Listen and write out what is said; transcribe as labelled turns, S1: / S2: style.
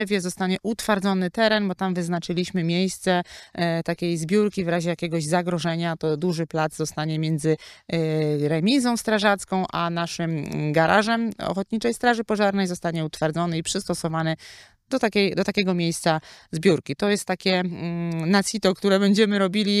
S1: zostanie utwardzony teren, bo tam wyznaczyliśmy miejsce takiej zbiórki w razie jakiegoś zagrożenia. To duży plac zostanie między remizą strażacką a naszym garażem Ochotniczej Straży Pożarnej, zostanie utwardzony i przystosowany do takiego miejsca zbiórki. To jest takie na CITO, które będziemy robili